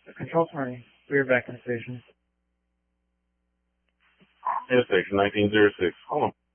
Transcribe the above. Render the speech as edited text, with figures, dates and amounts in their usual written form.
Control 20. We are back in station. Interstation 1906. Hold on.